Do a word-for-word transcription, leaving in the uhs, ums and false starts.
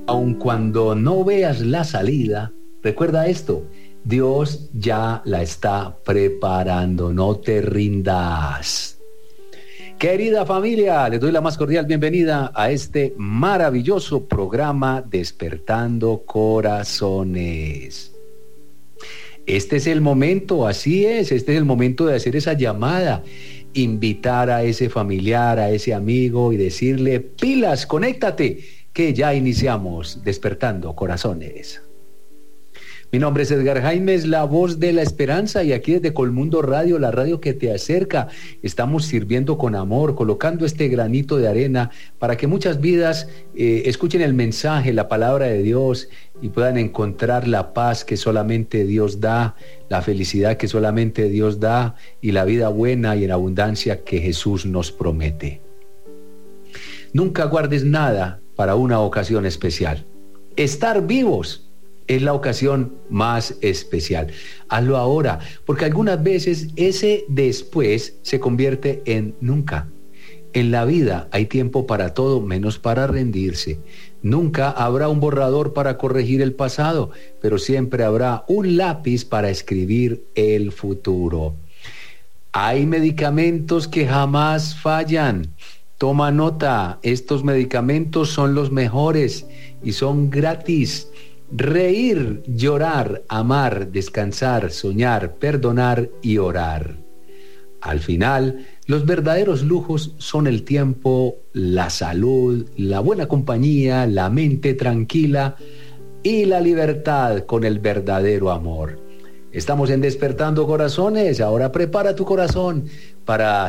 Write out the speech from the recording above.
Aun cuando no veas la salida, recuerda esto, Dios ya la está preparando, no te rindas. Querida familia, les doy la más cordial bienvenida a este maravilloso programa Despertando Corazones. Este es el momento, así es, este es el momento de hacer esa llamada, invitar a ese familiar, a ese amigo y decirle, pilas, conéctate, que ya iniciamos Despertando Corazones. Mi nombre es Edgar Jaimes, la voz de la esperanza, y aquí desde Colmundo Radio, la radio que te acerca, estamos sirviendo con amor, colocando este granito de arena para que muchas vidas eh, escuchen el mensaje, la palabra de Dios y puedan encontrar la paz que solamente Dios da, la felicidad que solamente Dios da y la vida buena y en abundancia que Jesús nos promete. Nunca guardes nada para una ocasión especial. Estar vivos es la ocasión más especial. Hazlo ahora, porque algunas veces ese después se convierte en nunca. En la vida hay tiempo para todo menos para rendirse. Nunca habrá un borrador para corregir el pasado, pero siempre habrá un lápiz para escribir el futuro. Hay medicamentos que jamás fallan. Toma nota, estos medicamentos son los mejores y son gratis. Reír, llorar, amar, descansar, soñar, perdonar y orar. Al final, los verdaderos lujos son el tiempo, la salud, la buena compañía, la mente tranquila y la libertad con el verdadero amor. Estamos en Despertando Corazones. Ahora prepara tu corazón para